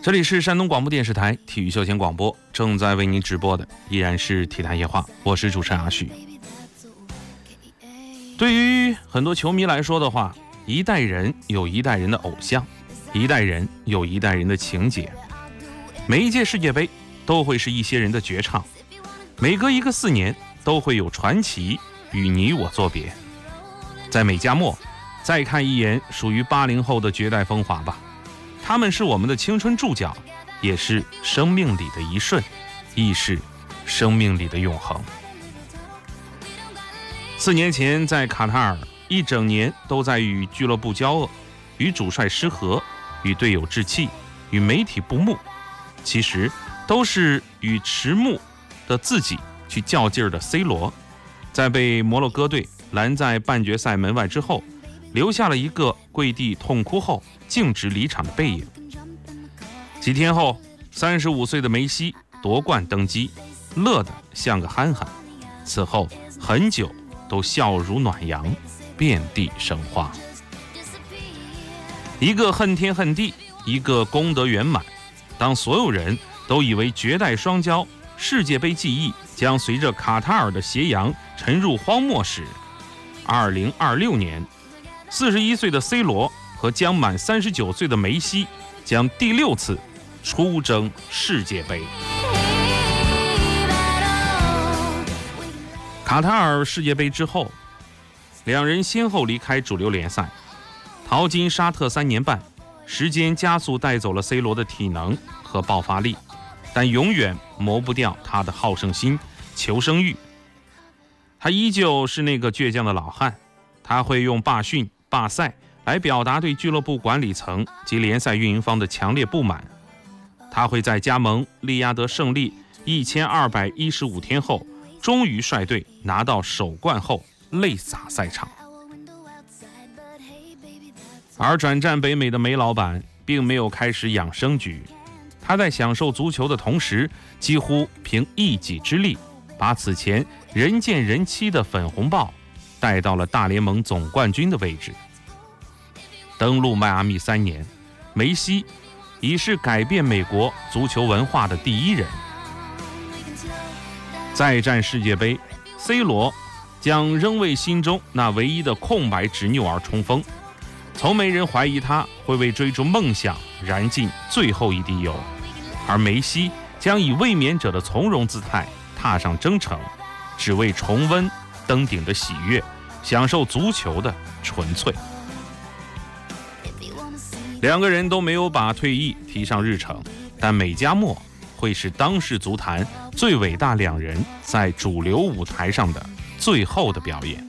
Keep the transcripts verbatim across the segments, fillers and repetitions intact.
这里是山东广播电视台体育休闲广播，正在为您直播的依然是体坛夜话，我是主持人阿旭。对于很多球迷来说的话，一代人有一代人的偶像，一代人有一代人的情节。每一届世界杯都会是一些人的绝唱，每隔一个四年都会有传奇与你我作别。在美加墨，再看一眼属于八零后的绝代风华吧，他们是我们的青春注脚，也是生命里的一瞬，亦是生命里的永恒。四年前在卡塔尔，一整年都在与俱乐部交恶，与主帅失和，与队友置气，与媒体不睦，其实都是与迟暮的自己去较劲儿的 C 罗，在被摩洛哥队拦在半决赛门外之后，留下了一个跪地痛哭后径直离场的背影。几天后，三十五岁的梅西夺冠登基，乐得像个憨憨，此后很久都笑如暖阳，遍地生花。一个恨天恨地，一个功德圆满。当所有人都以为绝代双骄、世界杯记忆将随着卡塔尔的斜阳沉入荒漠时，二零二六年，四十一岁的 C 罗和将满三十九岁的梅西将第六次出征世界杯。卡塔尔世界杯之后，两人先后离开主流联赛，淘金沙特三年半，时间加速带走了 C 罗的体能和爆发力，但永远磨不掉他的好胜心、求生欲。他依旧是那个倔强的老汉，他会用罢训、罢赛来表达对俱乐部管理层及联赛运营方的强烈不满。他会在加盟利雅得胜利一千二百一十五天后，终于率队拿到首冠后泪洒赛场。而转战北美的梅老板并没有开始养生局，他在享受足球的同时，几乎凭一己之力把此前人见人欺的粉红豹带到了大联盟总冠军的位置。登陆迈阿密三年，梅西已是改变美国足球文化的第一人。再战世界杯， C 罗将仍为心中那唯一的空白执拗而冲锋，从没人怀疑他会为追逐梦想燃尽最后一滴油，而梅西将以卫冕者的从容姿态踏上征程，只为重温登顶的喜悦，享受足球的纯粹。两个人都没有把退役提上日程，但美加墨会是当世足坛最伟大两人在主流舞台上的最后的表演。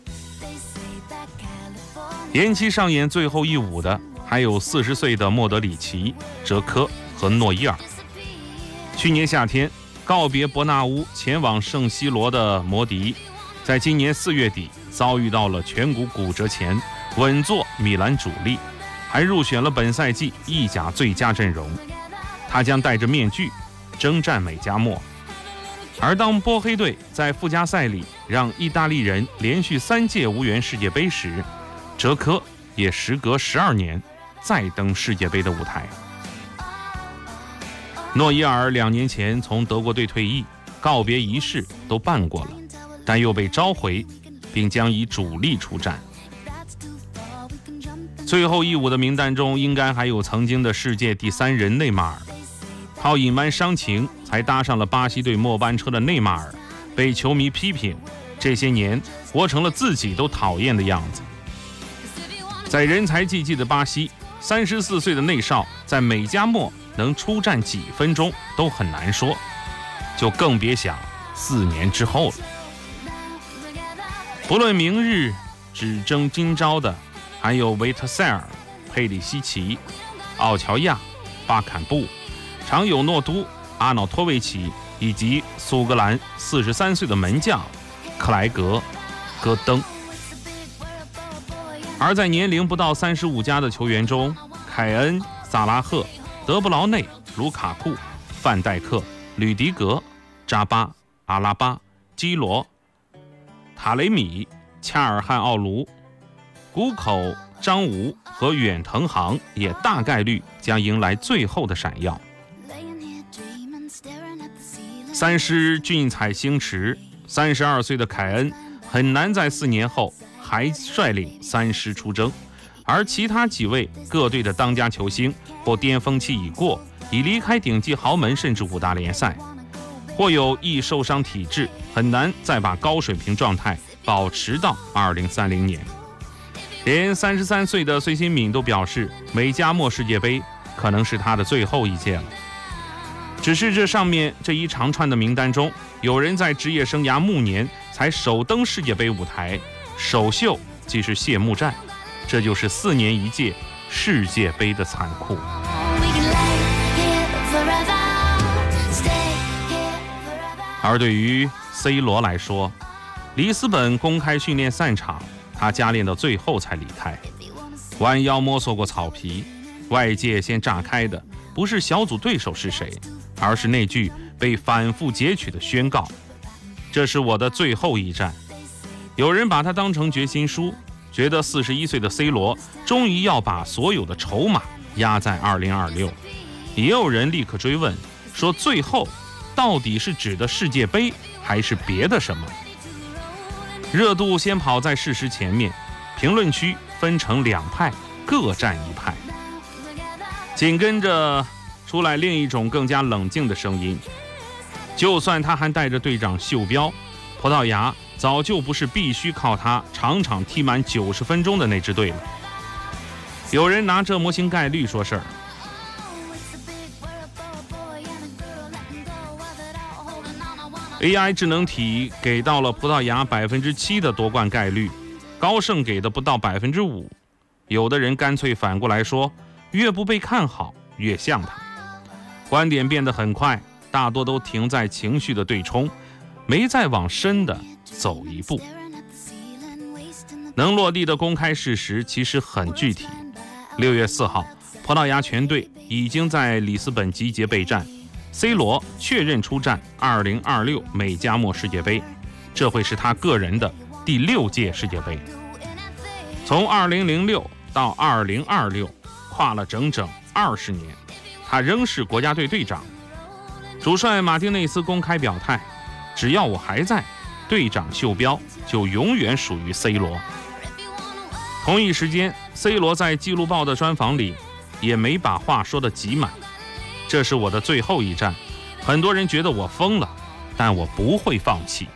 延期上演最后一舞的还有四十岁的莫德里奇、哲科和诺伊尔。去年夏天告别伯纳乌前往圣西罗的摩迪，在今年四月底遭遇到了颧骨骨折前稳坐米兰主力，还入选了本赛季意甲最佳阵容。他将戴着面具征战美加墨。而当波黑队在附加赛里让意大利人连续三届无缘世界杯时，哲科也时隔十二年再登世界杯的舞台。诺伊尔两年前从德国队退役，告别仪式都办过了，但又被召回，并将以主力出战。最后一舞的名单中应该还有曾经的世界第三人内马尔。靠隐瞒伤情才搭上了巴西队末班车的内马尔，被球迷批评这些年活成了自己都讨厌的样子。在人才济济的巴西，三十四岁的内少在美加墨能出战几分钟都很难说，就更别想四年之后了。不论明日只争今朝的还有维特塞尔、佩里西奇、奥乔亚、巴坎布、常有诺都、阿瑙托维奇以及苏格兰四十三岁的门将克莱格、戈登。而在年龄不到三十五加的球员中，凯恩、萨拉赫、德布劳内、卢卡库、范戴克、吕迪格、扎巴、阿拉巴、基罗、塔雷米、恰尔汗奥卢、谷口、张吴和远藤航也大概率将迎来最后的闪耀。 三狮俊采星驰，三十二岁的凯恩很难在四年后还率领三狮出征，而其他几位各队的当家球星或巅峰期已过，已离开顶级豪门甚至五大联赛，或有易受伤体质，很难再把高水平状态保持到二零三零年。连三十三岁的孙兴敏都表示，美加墨世界杯可能是他的最后一届了。只是这上面这一长串的名单中，有人在职业生涯暮年才首登世界杯舞台，首秀即是谢幕战，这就是四年一届世界杯的残酷。而对于 C 罗来说，里斯本公开训练散场，他加练到最后才离开，弯腰摸索过草皮，外界先炸开的不是小组对手是谁，而是那句被反复截取的宣告：这是我的最后一战。有人把它当成决心书，觉得四十一岁的 C 罗终于要把所有的筹码压在二零二六，也有人立刻追问，说最后到底是指的世界杯还是别的什么？热度先跑在事实前面，评论区分成两派，各站一派。紧跟着出来另一种更加冷静的声音，就算他还带着队长袖标，葡萄牙早就不是必须靠他场场踢满九十分钟的那支队了。有人拿这模型概率说事儿，A I 智能体给到了葡萄牙百分之七的夺冠概率，高盛给的不到百分之五。有的人干脆反过来说，越不被看好越像他。观点变得很快，大多都停在情绪的对冲，没再往深的走一步。能落地的公开事实其实很具体。六月四号，葡萄牙全队已经在里斯本集结备战。C 罗确认出战二零二六美加墨世界杯，这会是他个人的第六届世界杯。从二零零六到二零二六，跨了整整二十年，他仍是国家队队长。主帅马丁内斯公开表态，只要我还在，队长袖标就永远属于 C 罗。同一时间， C 罗在纪录报的专访里也没把话说得极满，这是我的最后一战，很多人觉得我疯了，但我不会放弃。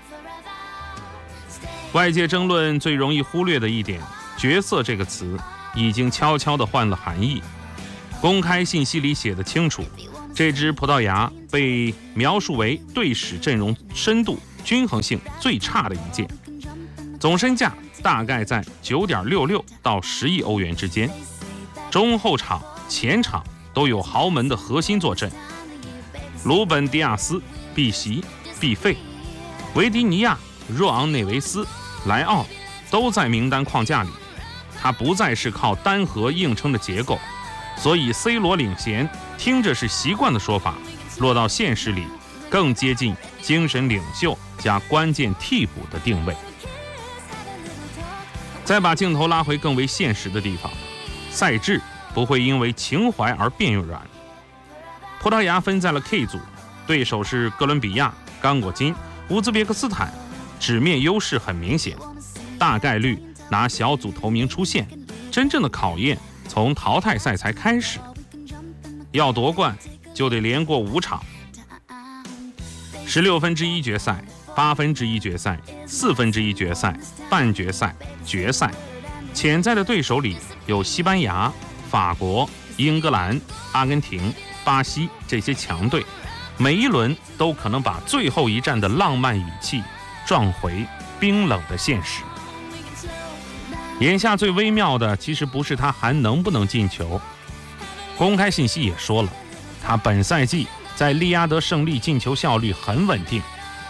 外界争论最容易忽略的一点，角色这个词已经悄悄地换了含义。公开信息里写得清楚，这支葡萄牙被描述为队史阵容深度均衡性最差的一届，总身价大概在 九点六六到十亿欧元之间，中后场前场都有豪门的核心坐镇，鲁本迪亚斯、毕席、毕费、维迪尼亚、若昂内维斯、莱奥都在名单框架里。他不再是靠单核硬撑的结构，所以 C 罗领衔听着是习惯的说法，落到现实里更接近精神领袖加关键替补的定位。再把镜头拉回更为现实的地方，赛制不会因为情怀而变软。葡萄牙分在了 K 组，对手是哥伦比亚、刚果金、乌兹别克斯坦，纸面优势很明显，大概率拿小组头名出线。真正的考验从淘汰赛才开始，要夺冠就得连过五场：十六分之一决赛、八分之一决赛、四分之一决赛、半决赛、决赛。潜在的对手里有西班牙、法国、英格兰、阿根廷、巴西这些强队，每一轮都可能把最后一战的浪漫语气撞回冰冷的现实。眼下最微妙的其实不是他还能不能进球，公开信息也说了，他本赛季在利雅得胜利进球效率很稳定，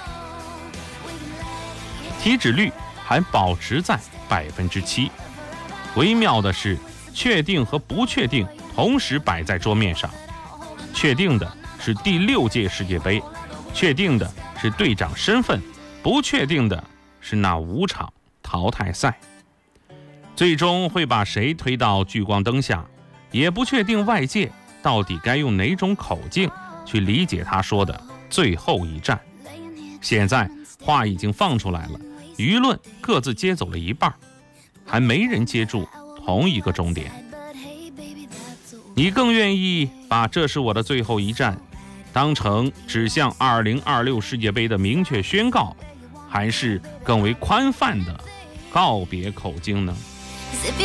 体脂率还保持在百分之七。微妙的是，确定和不确定同时摆在桌面上。确定的是第六届世界杯，确定的是队长身份，不确定的是那五场淘汰赛。最终会把谁推到聚光灯下，也不确定外界到底该用哪种口径去理解他说的最后一战。现在话已经放出来了，舆论各自接走了一半，还没人接住同一个终点。你更愿意把这是我的最后一战当成指向二零二六世界杯的明确宣告，还是更为宽泛的告别口径呢？